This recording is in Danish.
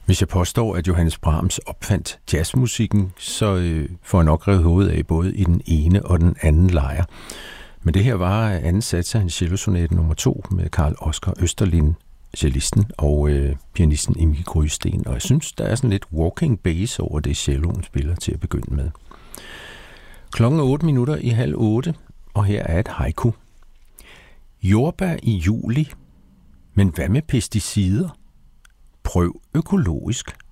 Hvis jeg påstår, at Johannes Brahms opfandt jazzmusikken, så får jeg nok revet hovedet af både i den ene og den anden lejr. Men det her var anden sats af hans cellosonate nummer 2 med Carl Oskar Østerlind, cellisten, og pianisten Emil Grysten. Og jeg synes, der er sådan lidt walking bass over det, celloen spiller til at begynde med. Klokken 7:08, og her er et haiku. Jordbær i juli, men hvad med pesticider? Prøv økologisk